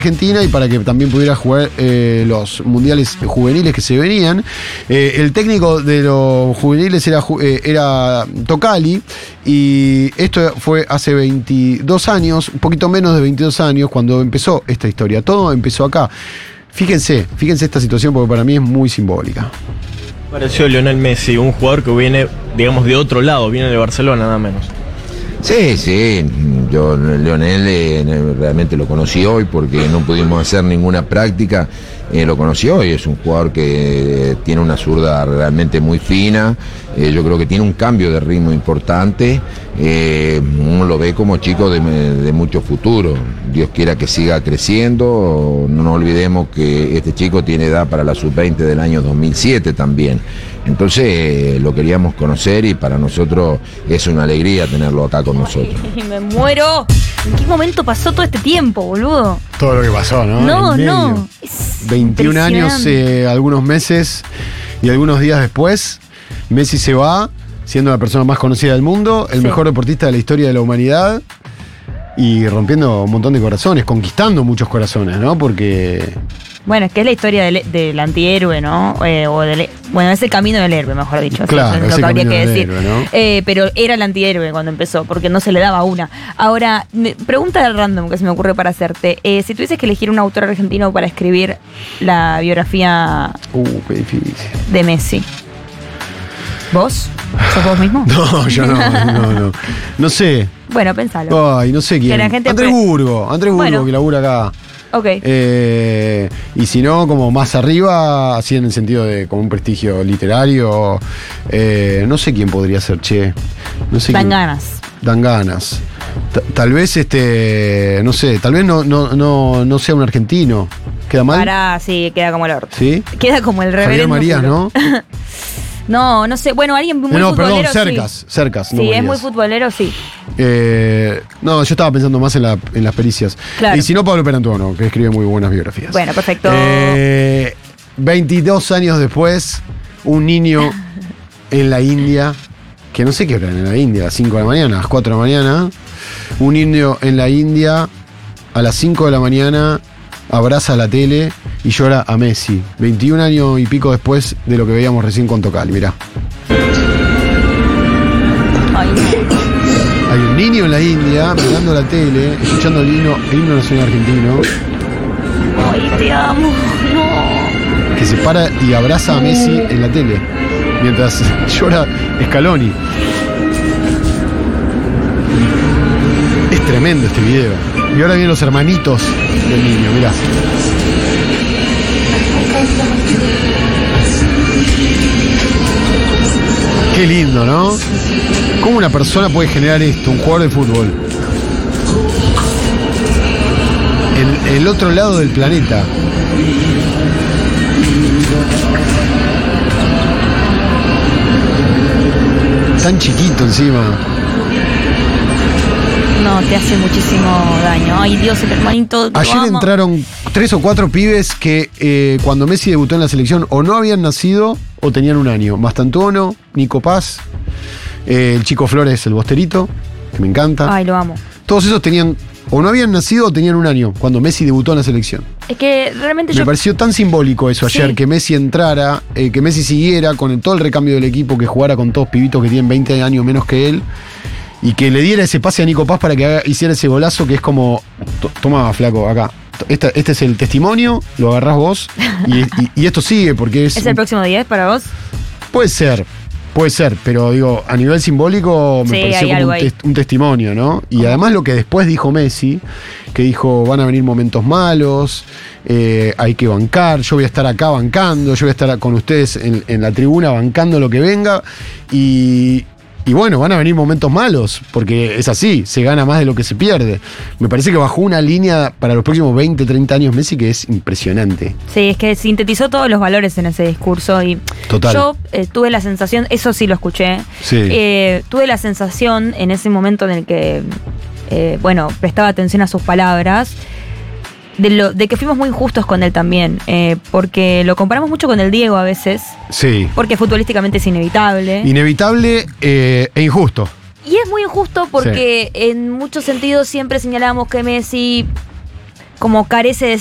Argentina y para que también pudiera jugar los mundiales juveniles que se venían. El técnico de los juveniles era Tocali, y esto fue hace 22 años, un poquito menos de 22 años, cuando empezó esta historia. Todo empezó acá. Fíjense esta situación, porque para mí es muy simbólica. Pareció Lionel Messi, un jugador que viene, digamos, de otro lado, viene de Barcelona nada menos. Sí, yo Lionel realmente lo conocí hoy porque no pudimos hacer ninguna práctica, lo conocí hoy, es un jugador que tiene una zurda realmente muy fina, yo creo que tiene un cambio de ritmo importante, uno lo ve como chico de mucho futuro, Dios quiera que siga creciendo, no olvidemos que este chico tiene edad para la sub-20 del año 2007 también. Entonces lo queríamos conocer y para nosotros es una alegría tenerlo acá con nosotros. Ay, me muero. ¿En qué momento pasó todo este tiempo, boludo? Todo lo que pasó, ¿no? No. 21 años, algunos meses y algunos días después, Messi se va, siendo la persona más conocida del mundo, el mejor deportista de la historia de la humanidad, y rompiendo un montón de corazones, conquistando muchos corazones, ¿no? Porque... Bueno, es que es la historia del antihéroe, ¿no? Bueno, es el camino del héroe, mejor dicho. Claro, es lo que habría que decir. Héroe, ¿no? Pero era el antihéroe cuando empezó, porque no se le daba una. Ahora, pregunta random que se me ocurre para hacerte. Si tuvieses que elegir un autor argentino para escribir la biografía qué difícil. de Messi, ¿vos? ¿Sos vos mismo? No, yo no. No sé. Bueno, pensalo. Ay, no sé quién. Que la gente Andrés Burgo, bueno, que labura acá. Ok. Y si no, como más arriba, así en el sentido de como un prestigio literario, no sé quién podría ser, che. No sé Dan quién. ganas. Dan ganas. Tal vez no sé, tal vez no sea un argentino. ¿Queda mal? Sí, queda como el orto. ¿Sí? Queda como el reverendo. Javier Marías, juro. ¿no? No sé. Bueno, alguien muy No, futbolero. perdón, Cercas. Sí, no es Marías. muy futbolero, sí. No, yo estaba pensando más en las pericias. Claro. Y si no, Pablo Perantuono, que escribe muy buenas biografías. Bueno, perfecto. 22 años después, un niño en la India, que no sé qué hora en la India, a las 5 de la mañana, a las 4 de la mañana. Un niño en la India, a las 5 de la mañana, abraza la tele y llora a Messi. 21 años y pico después de lo que veíamos recién con Tocali, mirá. Ay, Hay un niño en la India mirando la tele, escuchando el himno nacional argentino, ay, te amo. No. que se para y abraza a Messi en la tele, mientras llora Scaloni. Es tremendo este video. Y ahora vienen los hermanitos del niño, mirá. Qué lindo, ¿no? ¿Cómo una persona puede generar esto, un jugador de fútbol? En el otro lado del planeta. Tan chiquito encima. No, te hace muchísimo daño. Ay, Dios, el hermanito. Ayer entraron 3 o 4 pibes que cuando Messi debutó en la selección o no habían nacido o tenían un año. Mastantuono, Nico Paz, el Chico Flores, el Bosterito, que me encanta. Ay, lo amo. Todos esos tenían o no habían nacido o tenían un año cuando Messi debutó en la selección. Es que realmente Me pareció tan simbólico eso ayer, Sí. que Messi entrara, que Messi siguiera con todo el recambio del equipo, que jugara con todos pibitos que tienen 20 años menos que él, y que le diera ese pase a Nico Paz para que hiciera ese golazo que es como, toma, flaco, acá. Este es el testimonio, lo agarrás vos, y esto sigue, porque ¿Es el próximo 10 para vos? Puede ser, pero digo, a nivel simbólico me Sí, pareció hay como algo un, ahí. un testimonio, ¿no? Y además lo que después dijo Messi, que dijo, van a venir momentos malos, hay que bancar, yo voy a estar acá bancando, yo voy a estar con ustedes en la tribuna bancando lo que venga, y bueno, van a venir momentos malos, porque es así, se gana más de lo que se pierde. Me parece que bajó una línea para los próximos 20, 30 años Messi que es impresionante. Sí, es que sintetizó todos los valores en ese discurso y Total. yo tuve la sensación, eso sí lo escuché, Sí. tuve la sensación en ese momento en el que, prestaba atención a sus palabras, de que fuimos muy injustos con él también, porque lo comparamos mucho con el Diego a veces, Sí. porque futbolísticamente es inevitable. Inevitable e injusto. Y es muy injusto porque en muchos sentidos siempre señalamos que Messi como carece de